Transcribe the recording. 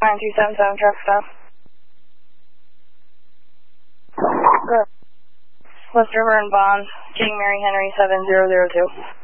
9277 traffic stop. Good. West River and Bond, King Mary Henry 7002.